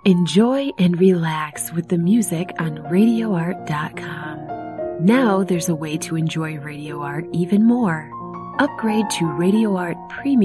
Enjoy and relax with the music on RadioArt.com. Now there's a way to enjoy Radio Art even more. Upgrade to Radio Art Premium